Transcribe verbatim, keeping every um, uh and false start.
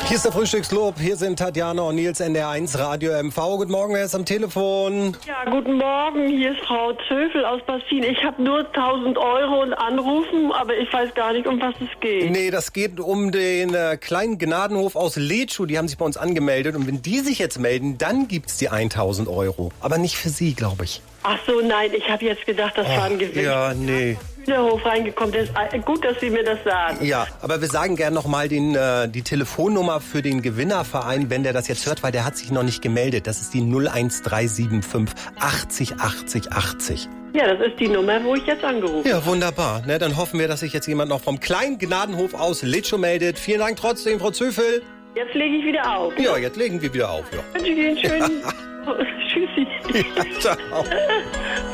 Hier ist der Frühstückslob, hier sind Tatjana und Nils, N D R eins Radio M V. Guten Morgen, wer ist am Telefon? Ja, guten Morgen, hier ist Frau Zöfel aus Bassin. Ich habe nur tausend Euro und anrufen, aber ich weiß gar nicht, um was es geht. Nee, das geht um den äh, kleinen Gnadenhof aus Letschuh, die haben sich bei uns angemeldet. Und wenn die sich jetzt melden, dann gibt's die tausend Euro. Aber nicht für Sie, glaube ich. Ach so, nein, ich habe jetzt gedacht, das Ach, war ein Gewinn. Ja, nee. Hühnerhof reingekommen. Das ist gut, dass Sie mir das sagen. Ja, aber wir sagen gern nochmal den, äh, die Telefonnummer für den Gewinnerverein, wenn der das jetzt hört, weil der hat sich noch nicht gemeldet. Das ist die null eins drei sieben fünf achtzig achtzig achtzig. Ja, das ist die Nummer, wo ich jetzt angerufen habe. Ja, wunderbar. Ne, dann hoffen wir, dass sich jetzt jemand noch vom kleinen Gnadenhof aus Letschuh meldet. Vielen Dank trotzdem, Frau Zöfel. Jetzt lege ich wieder auf. Ja, jetzt legen wir wieder auf. Ja. Ich wünsche Ihnen einen schönen... Tschüssi. Ja, ciao.